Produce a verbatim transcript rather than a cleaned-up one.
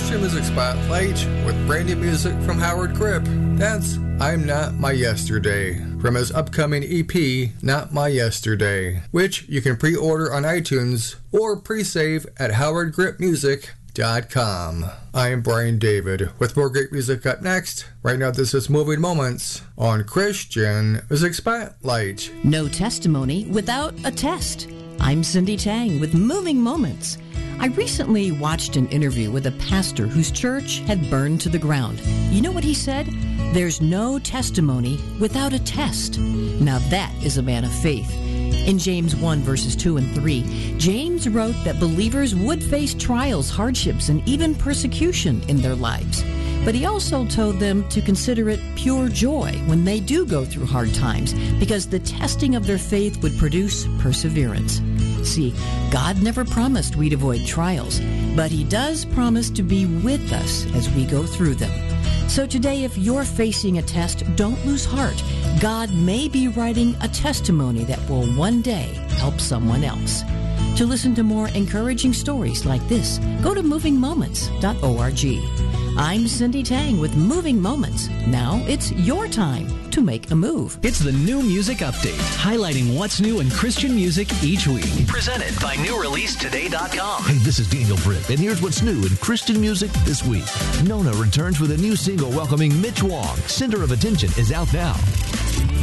Christian Music Spotlight with brand new music from Howard Grip. That's I'm Not My Yesterday from his upcoming E P, Not My Yesterday, which you can pre-order on iTunes or pre-save at howard grip music dot com. I'm Brian David with more great music up next. Right now, this is Moving Moments on Christian Music Spotlight. No testimony without a test. I'm Cindy Tang with Moving Moments. I recently watched an interview with a pastor whose church had burned to the ground. You know what he said? There's no testimony without a test. Now that is a man of faith. In James one, verses two and three, James wrote that believers would face trials, hardships, and even persecution in their lives. But he also told them to consider it pure joy when they do go through hard times, because the testing of their faith would produce perseverance. See, God never promised we'd avoid trials, but He does promise to be with us as we go through them. So today, if you're facing a test, don't lose heart. God may be writing a testimony that will one day help someone else. To listen to more encouraging stories like this, go to moving moments dot org. I'm Cindy Tang with Moving Moments. Now it's your time to make a move. It's the New Music Update, highlighting what's new in Christian music each week. Presented by new release today dot com. Hey, this is Daniel Britt, and here's what's new in Christian music this week. Nona returns with a new single welcoming Mitch Wong. Center of Attention is out now.